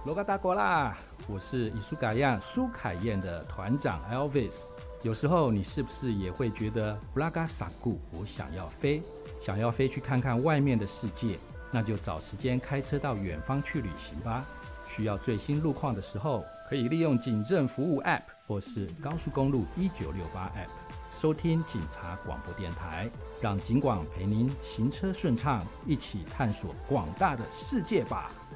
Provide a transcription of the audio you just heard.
罗嘎达国啦，我是伊苏嘎样苏凯燕的团长 Elvis。有时候你是不是也会觉得布拉嘎萨固，我想要飞，想要飞去看看外面的世界？那就找时间开车到远方去旅行吧。需要最新路况的时候，可以利用警政服务 App 或是高速公路1968 App 收听警察广播电台，让警广陪您行车顺畅，一起探索广大的世界吧。